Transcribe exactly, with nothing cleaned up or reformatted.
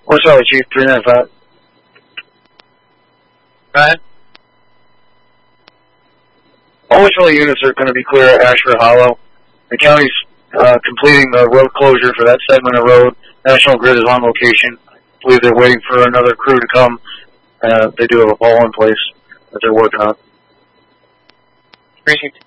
What's up, Chief? three nine five. Right. All Shelley units are going to be clear at Ashford Hollow. The county's uh, completing the road closure for that segment of road. National Grid is on location. I believe they're waiting for another crew to come. Uh, they do have a pole in place that they're working on. Precinct.